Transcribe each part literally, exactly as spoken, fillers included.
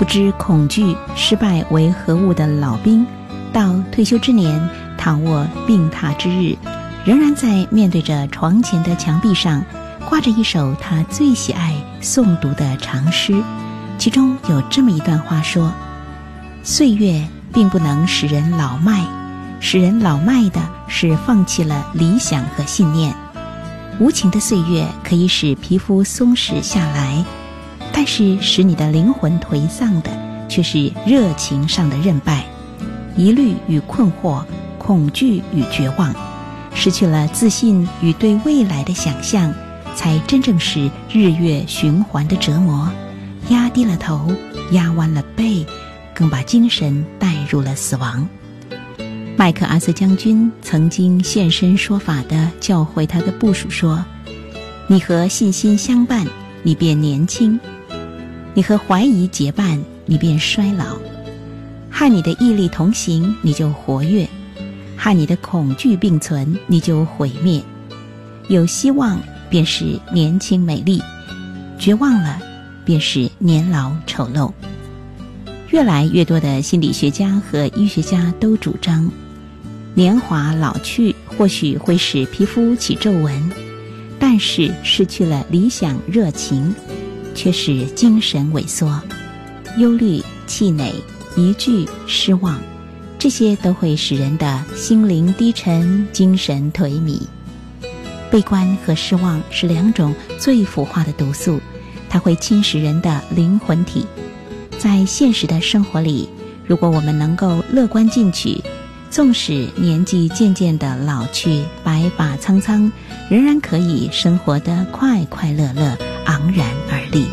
不知恐惧、失败为何物的老兵，到退休之年躺卧病榻之日，仍然在面对着床前的墙壁上挂着一首他最喜爱诵读的长诗，其中有这么一段话说：岁月并不能使人老迈，使人老迈的是放弃了理想和信念。无情的岁月可以使皮肤松弛下来，但是使你的灵魂颓丧的却是热情上的韧败，疑虑与困惑，恐惧与绝望，失去了自信与对未来的想象，才真正是日月循环的折磨，压低了头，压弯了背，更把精神带入了死亡。麦克阿瑟将军曾经现身说法地教诲他的部属说：你和信心相伴，你便年轻；你和怀疑结伴，你便衰老；和你的毅力同行，你就活跃；和你的恐惧并存，你就毁灭。有希望便是年轻美丽，绝望了便是年老丑陋。越来越多的心理学家和医学家都主张，年华老去或许会使皮肤起皱纹，但是失去了理想热情，却使精神萎缩，忧虑、气馁、疑惧、失望，这些都会使人的心灵低沉，精神颓靡。悲观和失望是两种最腐化的毒素，它会侵蚀人的灵魂体。在现实的生活里，如果我们能够乐观进取，纵使年纪渐渐的老去，白发苍苍，仍然可以生活得快快乐乐，昂然而立。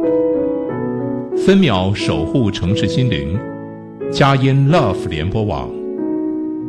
分秒守护城市心灵，佳音 Love 联播网